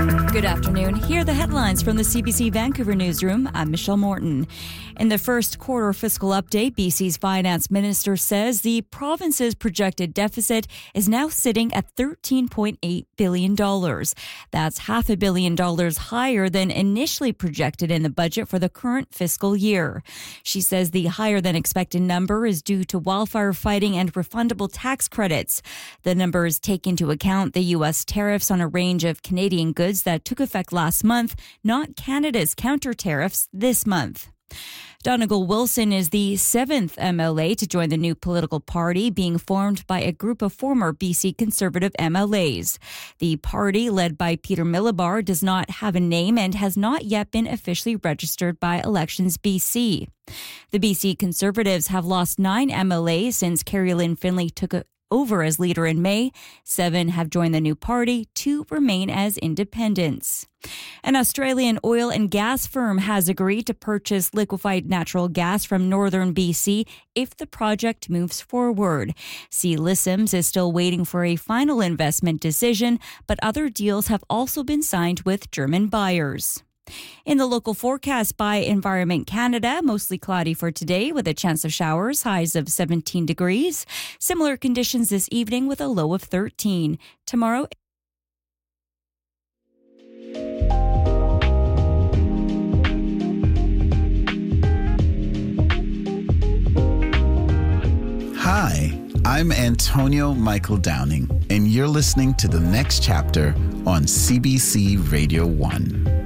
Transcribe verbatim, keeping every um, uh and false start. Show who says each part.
Speaker 1: Good afternoon. Here are the headlines from the C B C Vancouver newsroom. I'm Michelle Morton. In the first quarter fiscal update, B C's finance minister says the province's projected deficit is now sitting at thirteen point eight billion dollars. That's half a billion dollars higher than initially projected in the budget for the current fiscal year. She says the higher than expected number is due to wildfire fighting and refundable tax credits. The numbers take into account the U S tariffs on a range of Canadian goods that took effect last month, not Canada's counter tariffs this month. Donegal Wilson is the seventh M L A to join the new political party being formed by a group of former B C Conservative M L As. The party, led by Peter Millibar, does not have a name and has not yet been officially registered by Elections B C. The B C Conservatives have lost nine M L As since Carrie Lynn Finlay took a over as leader in May. Seven have joined the new party. Two remain as independents. An Australian oil and gas firm has agreed to purchase liquefied natural gas from northern B C if the project moves forward. C. Lissoms is still waiting for a final investment decision, but other deals have also been signed with German buyers. In the local forecast by Environment Canada, mostly cloudy for today with a chance of showers, highs of seventeen degrees. Similar conditions this evening with a low of thirteen. Tomorrow,
Speaker 2: Hi, I'm Antonio Michael Downing, and you're listening to The Next Chapter on C B C Radio one.